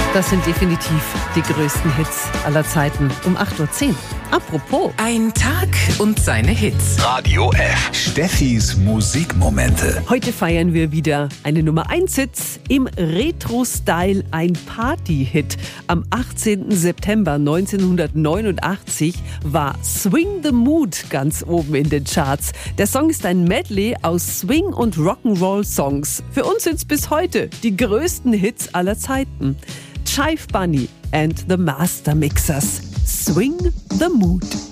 Das sind definitiv die größten Hits aller Zeiten um 8.10 Uhr. Apropos. Ein Tag und seine Hits. Radio F. Steffis Musikmomente. Heute feiern wir wieder eine Nummer 1 Hit im Retro-Style, ein Party-Hit. Am 18. September 1989 war Swing the Mood ganz oben in den Charts. Der Song ist ein Medley aus Swing- und Rock'n'Roll-Songs. Für uns sind es bis heute die größten Hits aller Zeiten. Jive Bunny and the Master Mixers. Swing the Mood.